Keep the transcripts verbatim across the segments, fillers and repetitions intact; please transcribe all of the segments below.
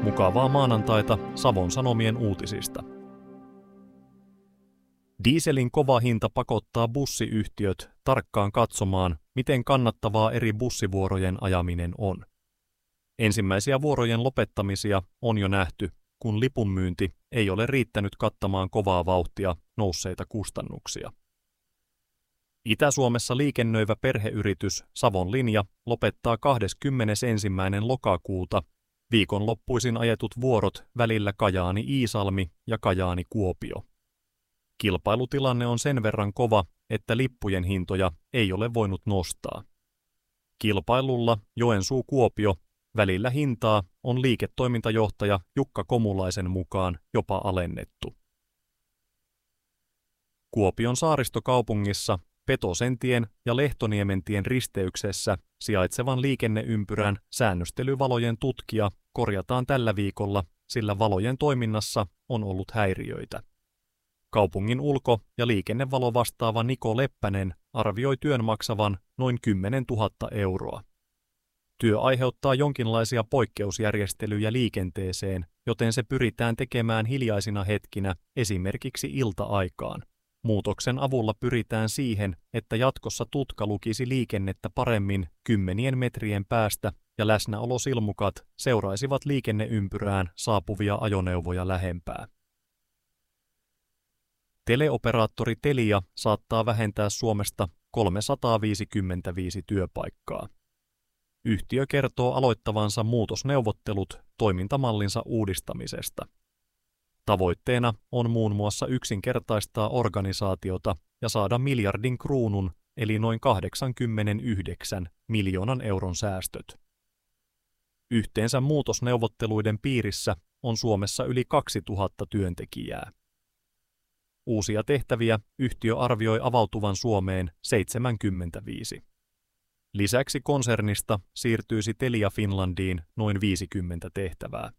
Mukavaa maanantaita Savon Sanomien uutisista. Dieselin kova hinta pakottaa bussiyhtiöt tarkkaan katsomaan, miten kannattavaa eri bussivuorojen ajaminen on. Ensimmäisiä vuorojen lopettamisia on jo nähty, kun lipunmyynti ei ole riittänyt kattamaan kovaa vauhtia nousseita kustannuksia. Itä-Suomessa liikennöivä perheyritys Savon Linja lopettaa kahdeskymmenesensimmäinen lokakuuta viikonloppuisin ajetut vuorot välillä Kajaani-Iisalmi ja Kajaani-Kuopio. Kilpailutilanne on sen verran kova, että lippujen hintoja ei ole voinut nostaa. Kilpailulla Joensuu-Kuopio välillä hintaa on liiketoimintajohtaja Jukka Komulaisen mukaan jopa alennettu. Kuopion saaristokaupungissa Petosentien ja Lehtoniementien risteyksessä sijaitsevan liikenneympyrän säännöstelyvalojen tutkija korjataan tällä viikolla, sillä valojen toiminnassa on ollut häiriöitä. Kaupungin ulko- ja liikennevalo vastaava Niko Leppänen arvioi työn maksavan noin kymmenen tuhatta euroa. Työ aiheuttaa jonkinlaisia poikkeusjärjestelyjä liikenteeseen, joten se pyritään tekemään hiljaisina hetkinä, esimerkiksi ilta-aikaan. Muutoksen avulla pyritään siihen, että jatkossa tutka lukisi liikennettä paremmin kymmenien metrien päästä ja läsnäolosilmukat seuraisivat liikenneympyrään saapuvia ajoneuvoja lähempää. Teleoperaattori Telia saattaa vähentää Suomesta kolmesataaviisikymmentäviisi työpaikkaa. Yhtiö kertoo aloittavansa muutosneuvottelut toimintamallinsa uudistamisesta. Tavoitteena on muun muassa yksinkertaistaa organisaatiota ja saada miljardin kruunun eli noin kahdeksankymmentäyhdeksän miljoonan euron säästöt. Yhteensä muutosneuvotteluiden piirissä on Suomessa yli kaksituhatta työntekijää. Uusia tehtäviä yhtiö arvioi avautuvan Suomeen seitsemänkymmentäviisi. Lisäksi konsernista siirtyisi Telia Finlandiin noin viisikymmentä tehtävää.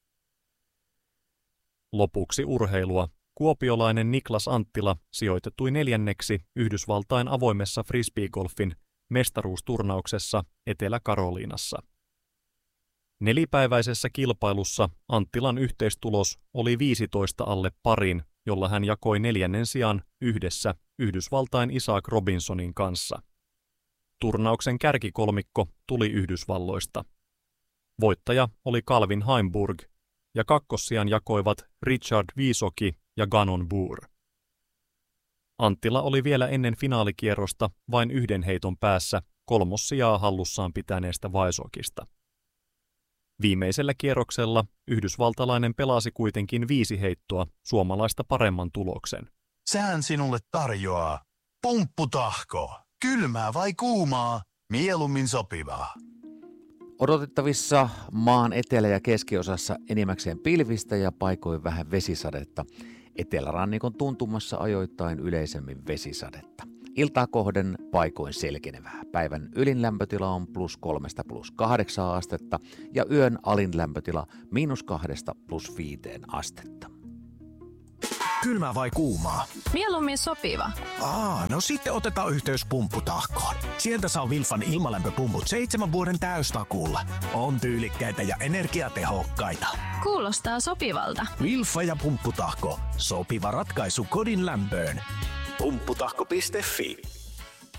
Lopuksi urheilua. Kuopiolainen Niklas Anttila sijoitetui neljänneksi Yhdysvaltain avoimessa frisbeegolfin mestaruusturnauksessa Etelä-Karoliinassa. Nelipäiväisessä kilpailussa Anttilan yhteistulos oli viisitoista alle parin, jolla hän jakoi neljännen sijan yhdessä Yhdysvaltain Isaac Robinsonin kanssa. Turnauksen kärkikolmikko tuli Yhdysvalloista. Voittaja oli Calvin Heimburg ja kakkossijan jakoivat Richard Wiesoki ja Gannon Buhr. Anttila oli vielä ennen finaalikierrosta vain yhden heiton päässä kolmossijaa hallussaan pitäneestä Wiesokista. Viimeisellä kierroksella yhdysvaltalainen pelasi kuitenkin viisi heittoa suomalaista paremman tuloksen. Sään sinulle tarjoaa Pumpputahko. Kylmää vai kuumaa? Mieluummin sopivaa. Odotettavissa maan etelä- ja keskiosassa enimmäkseen pilvistä ja paikoin vähän vesisadetta. Etelärannikon tuntumassa ajoittain yleisemmin vesisadetta. Iltaa kohden paikoin selkenevää. Päivän ylin lämpötila on plus kolmesta plus kahdeksaa astetta ja yön alin lämpötila miinus kahdesta plus viiteen astetta. Kylmää vai kuumaa? Mieluummin sopiva. Aa, no sitten otetaan yhteys Pumpputahkoon. Sieltä saa Wilfan ilmalämpöpumput seitsemän vuoden täystakuulla. On tyylikkäitä ja energiatehokkaita. Kuulostaa sopivalta. Wilfa ja Pumpputahko. Sopiva ratkaisu kodin lämpöön. Pumpputahko piste fi